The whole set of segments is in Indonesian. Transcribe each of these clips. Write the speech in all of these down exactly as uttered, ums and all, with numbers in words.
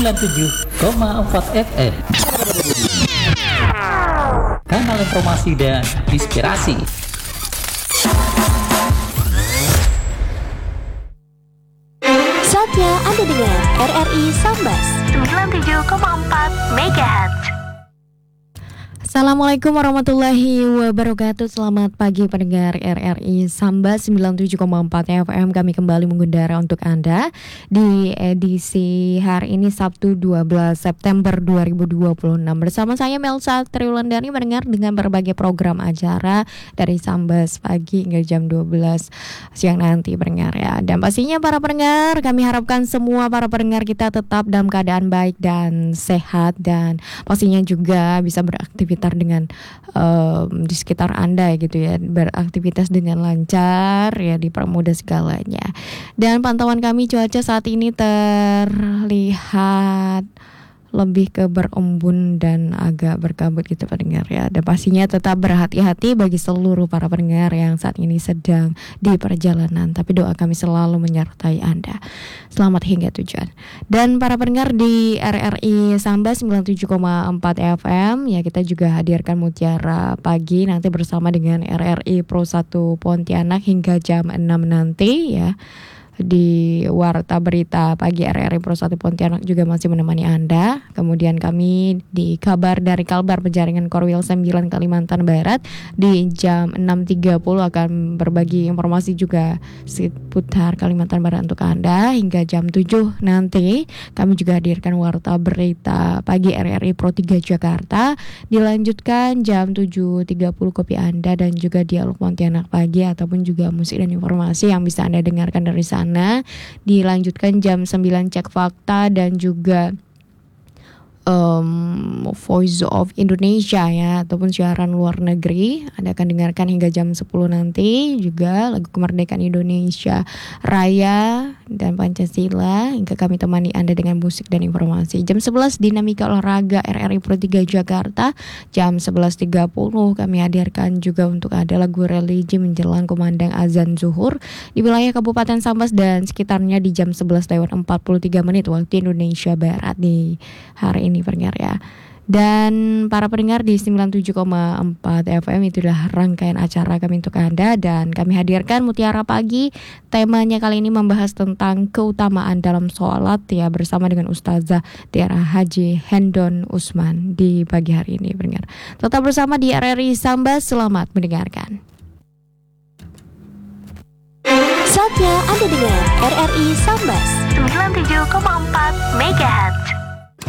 sembilan puluh tujuh koma empat F M. Kanal informasi dan inspirasi. Saatnya Anda dengar R R I Sambas sembilan puluh tujuh koma empat megahertz. Assalamualaikum warahmatullahi wabarakatuh. Selamat pagi pendengar R R I Sambas sembilan puluh tujuh koma empat F M. Kami kembali mengudara untuk Anda di edisi hari ini Sabtu dua belas September dua ribu dua puluh enam. Bersama saya Melsa Triwulandari mendengar dengan berbagai program acara dari Sambas pagi hingga jam dua belas siang nanti pendengar ya. Dan pastinya para pendengar, kami harapkan semua para pendengar kita tetap dalam keadaan baik dan sehat, dan pastinya juga bisa beraktivitas dengan um, di sekitar Anda gitu ya, beraktivitas dengan lancar ya, dipermudah segalanya. Dan pantauan kami cuaca saat ini terlihat lebih ke berembun dan agak berkabut gitu pendengar ya. Dan pastinya tetap berhati-hati bagi seluruh para pendengar yang saat ini sedang di perjalanan. Tapi doa kami selalu menyertai Anda. Selamat hingga tujuan. Dan para pendengar di R R I Sambas sembilan puluh tujuh koma empat F M ya, kita juga hadirkan Mutiara Pagi nanti bersama dengan R R I Pro satu Pontianak hingga jam enam nanti ya. Di Warta Berita Pagi R R I Pro satu Pontianak juga masih menemani Anda. Kemudian kami di Kabar dari Kalbar Penjaringan Korwil sembilan Kalimantan Barat di jam enam tiga puluh akan berbagi informasi juga seputar Kalimantan Barat untuk Anda. Hingga jam tujuh nanti kami juga hadirkan Warta Berita Pagi R R I Pro tiga Jakarta. Dilanjutkan jam tujuh tiga puluh kopi Anda dan juga Dialog Pontianak Pagi ataupun juga musik dan informasi yang bisa Anda dengarkan dari sana. Dilanjutkan jam sembilan Cek Fakta dan juga Um, Voice of Indonesia ya, ataupun siaran luar negeri. Anda akan dengarkan hingga jam sepuluh nanti juga lagu kemerdekaan Indonesia Raya dan Pancasila, hingga kami temani Anda dengan musik dan informasi. Jam sebelas Dinamika Olahraga R R I Pro tiga Jakarta. Jam sebelas tiga puluh kami hadirkan juga untuk Anda lagu religi menjelang kumandang azan zuhur di wilayah Kabupaten Sambas dan sekitarnya di jam sebelas lewat empat puluh tiga menit waktu Indonesia Barat di hari ini pendengar ya. Dan para pendengar di sembilan puluh tujuh koma empat F M, itulah rangkaian acara kami untuk Anda. Dan kami hadirkan Mutiara Pagi. Temanya kali ini membahas tentang keutamaan dalam sholat ya, bersama dengan Ustazah Tiara Haji Hendon Usman di pagi hari ini pendengar. Tetap bersama di R R I Sambas, selamat mendengarkan. Saatnya Anda dengar R R I Sambas sembilan puluh tujuh koma empat megahertz.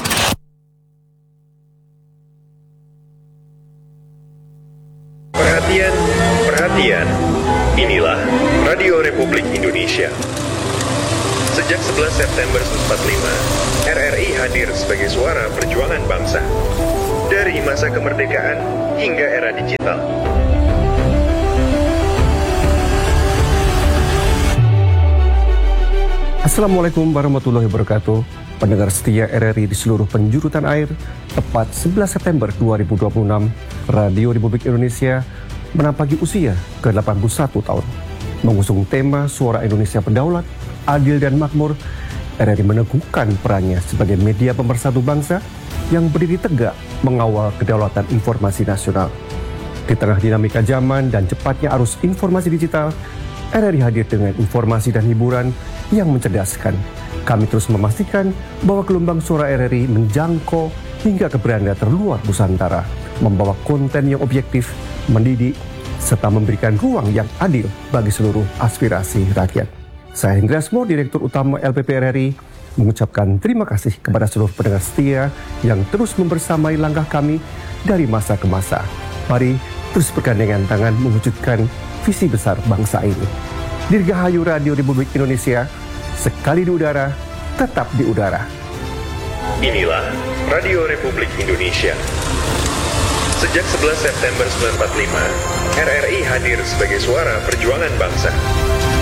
Perhatian, perhatian. Inilah Radio Republik Indonesia. Sejak sebelas September seribu sembilan ratus empat puluh lima, R R I hadir sebagai suara perjuangan bangsa. Dari masa kemerdekaan hingga era digital. Assalamualaikum warahmatullahi wabarakatuh. Pendengar setia R R I di seluruh penjuru tanah air, tepat sebelas September dua ribu dua puluh enam, Radio Republik Indonesia menampaki usia ke delapan puluh satu tahun. Mengusung tema Suara Indonesia Berdaulat, Adil dan Makmur, R R I meneguhkan perannya sebagai media pemersatu bangsa yang berdiri tegak mengawal kedaulatan informasi nasional. Di tengah dinamika zaman dan cepatnya arus informasi digital, R R I hadir dengan informasi dan hiburan yang mencerdaskan. Kami terus memastikan bahwa gelombang suara R R I menjangkau hingga ke beranda terluar Nusantara, membawa konten yang objektif, mendidik, serta memberikan ruang yang adil bagi seluruh aspirasi rakyat. Saya Hendra Asmo, Direktur Utama L P P R R I, mengucapkan terima kasih kepada seluruh pendengar setia yang terus membersamai langkah kami dari masa ke masa. Mari terus bergandengan tangan mewujudkan visi besar bangsa ini. Dirgahayu Radio Republik Indonesia, sekali di udara, tetap di udara. Inilah Radio Republik Indonesia. Sejak sebelas September seribu sembilan ratus empat puluh lima, R R I hadir sebagai suara perjuangan bangsa.